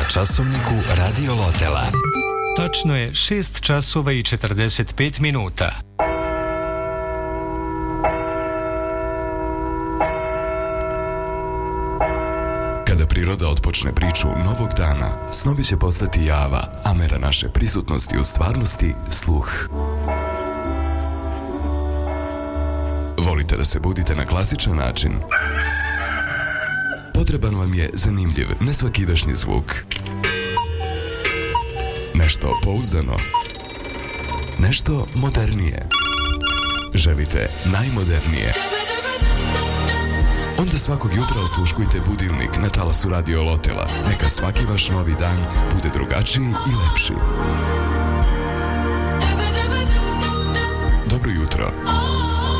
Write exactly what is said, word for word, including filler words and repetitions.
časovniku Radio Lotela. Tačno je šest časova i četrdeset pet minuta. Kada priroda otpočne priču novog dana, snovi će postati java, a mera naše prisutnosti u stvarnosti sluh. Volite da se budite na klasičan način? Potreban vam je zanimljiv, nesvakidašnji zvuk. Nešto pouzdano. Nešto modernije. Želite najmodernije? Onda svakog jutra osluškujte budilnik na talasu Radio Lotela. Neka svaki vaš novi dan bude drugačiji i lepši. Dobro jutro.